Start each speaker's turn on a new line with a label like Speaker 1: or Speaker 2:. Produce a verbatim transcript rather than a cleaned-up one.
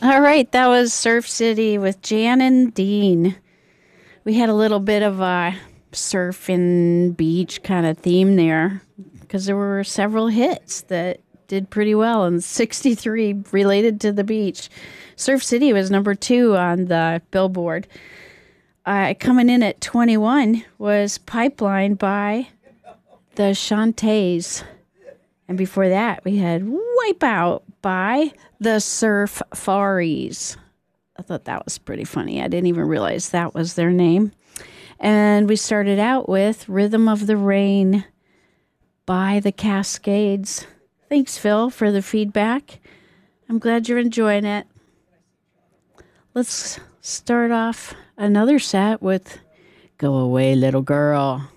Speaker 1: All right, that was Surf City with Jan and Dean. We had a little bit of a surf and beach kind of theme there because there were several hits that did pretty well, and sixty-three related to the beach. Surf City was number two on the Billboard. Uh, coming in at twenty-one was Pipeline by the Shantays. And before that, we had Wipeout by the Surf Faries. I thought that was pretty funny. I didn't even realize that was their name. And we started out with Rhythm of the Rain by the Cascades. Thanks, Phil, for the feedback. I'm glad you're enjoying it. Let's start off another set with Go Away, Little Girl.